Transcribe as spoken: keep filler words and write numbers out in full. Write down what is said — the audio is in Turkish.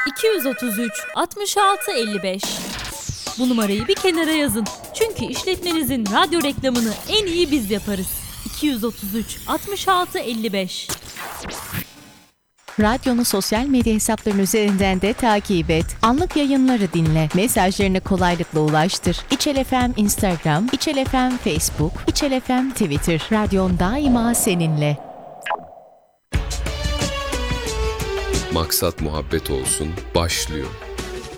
iki yüz otuz üç altmış altı elli beş. Bu numarayı bir kenara yazın. Çünkü işletmenizin radyo reklamını en iyi biz yaparız. iki yüz otuz üç altmış altı elli beş. Radyonu sosyal medya hesaplarının üzerinden de takip et. Anlık yayınları dinle. Mesajlarını kolaylıkla ulaştır. İçel F M Instagram, İçel F M Facebook, İçel F M Twitter. Radyon daima seninle. Maksat muhabbet olsun başlıyor.